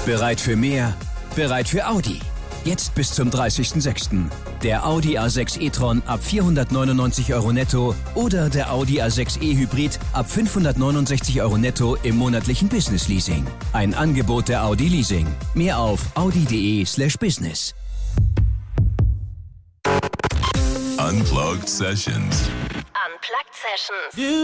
Bereit für mehr? Bereit für Audi. Jetzt bis zum 30.06. Der Audi A6 e-tron ab 499 € netto oder der Audi A6 e-Hybrid ab 569 € netto im monatlichen Business-Leasing. Ein Angebot der Audi Leasing. Mehr auf audi.de/business. Unplugged Sessions. Unplugged Sessions.